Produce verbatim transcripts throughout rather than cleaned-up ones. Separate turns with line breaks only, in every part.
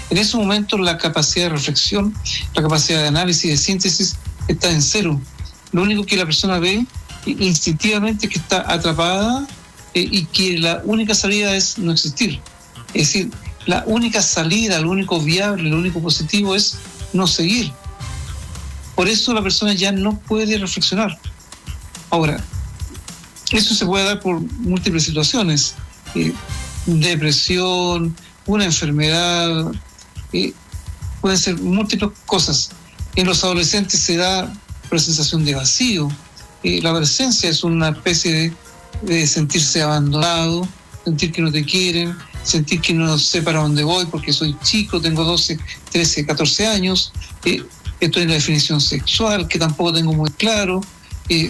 En esos momentos la capacidad de reflexión, la capacidad de análisis, de síntesis está en cero. Lo único que la persona ve instintivamente es que está atrapada eh, y que la única salida es no existir. Es decir, la única salida, lo único viable, lo único positivo es no seguir. Por eso la persona ya no puede reflexionar. Ahora, eso se puede dar por múltiples situaciones. Eh, depresión, una enfermedad, eh, pueden ser múltiples cosas. En los adolescentes se da la sensación de vacío. Eh, la adolescencia es una especie de, de sentirse abandonado, sentir que no te quieren, sentir que no sé para dónde voy porque soy chico, tengo doce, trece, catorce años, eh, estoy en la definición sexual, que tampoco tengo muy claro, eh,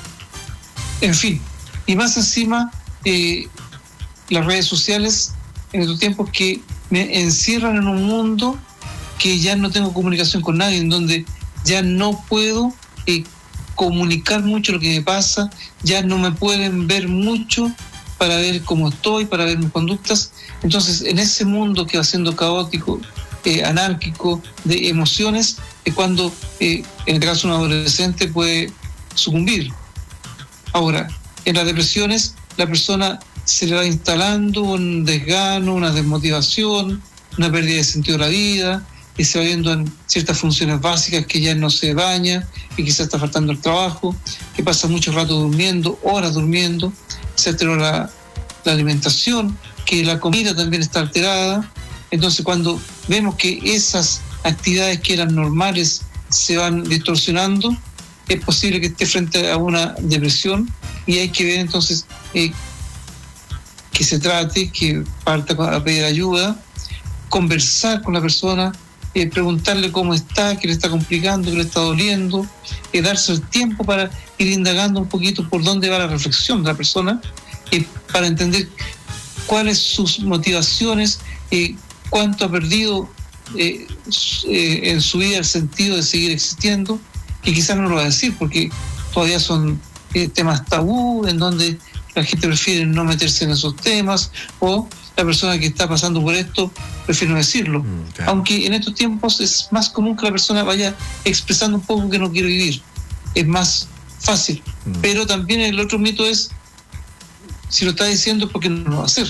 en fin. Y más encima, eh, las redes sociales en estos tiempos que me encierran en un mundo que ya no tengo comunicación con nadie, en donde ya no puedo eh, comunicar mucho lo que me pasa, ya no me pueden ver mucho para ver cómo estoy, para ver mis conductas. Entonces, en ese mundo que va siendo caótico, eh, anárquico, de emociones, es cuando, eh, en el caso de un adolescente, puede sucumbir. Ahora, en las depresiones, la persona se le va instalando un desgano, una desmotivación, una pérdida de sentido de la vida, y se va viendo en ciertas funciones básicas que ya no se baña, y quizás está faltando el trabajo, que pasa mucho rato durmiendo, horas durmiendo, se alteró la, la alimentación, que la comida también está alterada. Entonces, cuando vemos que esas actividades que eran normales se van distorsionando, es posible que esté frente a una depresión, y hay que ver entonces eh, que se trate, que parta a pedir ayuda, conversar con la persona, eh, preguntarle cómo está, qué le está complicando, qué le está doliendo, eh, darse el tiempo para ir indagando un poquito por dónde va la reflexión de la persona, eh, para entender cuáles sus motivaciones, eh, cuánto ha perdido eh, eh, en su vida el sentido de seguir existiendo, que quizás no lo va a decir porque todavía son eh, temas tabú, en donde la gente prefiere no meterse en esos temas, o la persona que está pasando por esto prefiere no decirlo. Mm, claro. Aunque en estos tiempos es más común que la persona vaya expresando un poco que no quiere vivir. Es más fácil. Mm. Pero también el otro mito es, si lo está diciendo es porque no lo va a hacer.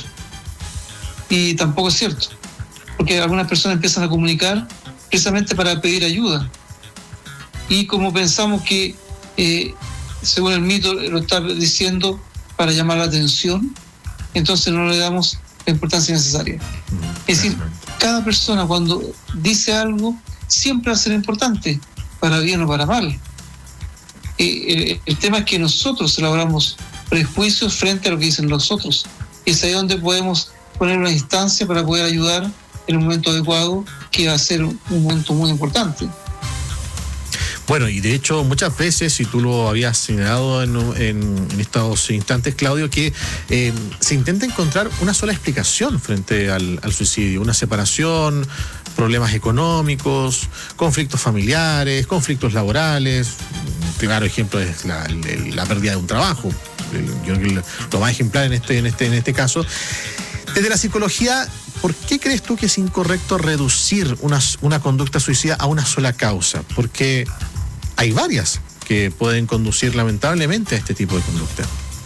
Y tampoco es cierto. Porque algunas personas empiezan a comunicar precisamente para pedir ayuda. Y como pensamos que, eh, según el mito, lo está diciendo para llamar la atención, entonces no le damos la importancia necesaria. Es decir, cada persona cuando dice algo siempre va a ser importante, para bien o para mal. Eh, el, el tema es que nosotros elaboramos prejuicios frente a lo que dicen los otros. Es ahí donde podemos poner una instancia para poder ayudar en un momento adecuado, que va a ser un momento muy importante.
Bueno, y de hecho muchas veces, y tú lo habías señalado en, en, en estos instantes, Claudio, que eh, se intenta encontrar una sola explicación frente al, al suicidio, una separación, problemas económicos, conflictos familiares, conflictos laborales. Un claro ejemplo es la, la pérdida de un trabajo. Yo creo que lo más ejemplar en este, en este, en este caso. Desde la psicología, ¿por qué crees tú que es incorrecto reducir una, una conducta suicida a una sola causa? Porque hay varias que pueden conducir lamentablemente a este tipo de conducta.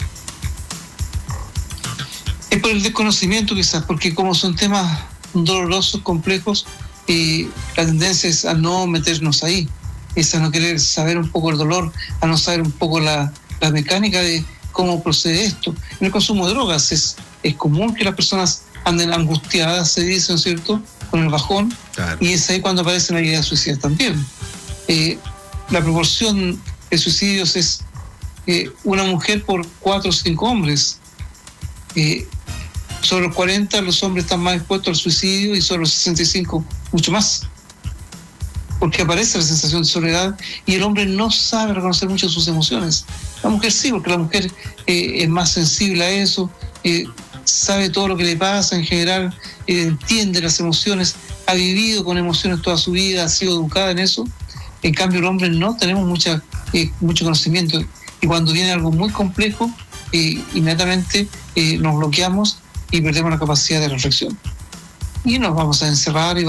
Es por el desconocimiento quizás, porque como son temas dolorosos, complejos, eh, la tendencia es a no meternos ahí, es a no querer saber un poco el dolor, a no saber un poco la, la mecánica de cómo procede esto. En el consumo de drogas es, es común que las personas anden angustiadas, se dice, ¿no es cierto?, con el bajón, claro. Y es ahí cuando aparecen las ideas suicidas también. Eh, la proporción de suicidios es eh, una mujer por cuatro o cinco hombres. Eh, sobre los cuarenta los hombres están más expuestos al suicidio, y sobre los sesenta y cinco mucho más. Porque aparece la sensación de soledad y el hombre no sabe reconocer mucho sus emociones. La mujer sí, porque la mujer eh, es más sensible a eso, eh, sabe todo lo que le pasa en general, eh, entiende las emociones, ha vivido con emociones toda su vida, ha sido educada en eso. En cambio, el hombre no tenemos mucha, eh, mucho conocimiento, y cuando viene algo muy complejo, eh, inmediatamente eh, nos bloqueamos y perdemos la capacidad de reflexión. Y nos vamos a encerrar y